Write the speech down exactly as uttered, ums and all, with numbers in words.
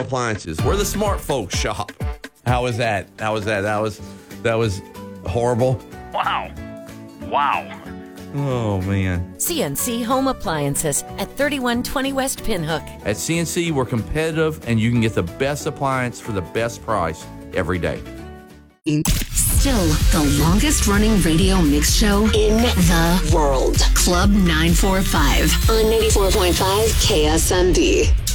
Appliances. We're the smart folks shop. How was that? How was that? That was that was horrible. Wow. Wow. Oh, man. C N C Home Appliances at thirty-one twenty West Pinhook. At C N C, we're competitive, and you can get the best appliance for the best price every day. Still the longest running radio mix show in the world. Club nine forty-five on ninety-four point five K S M D.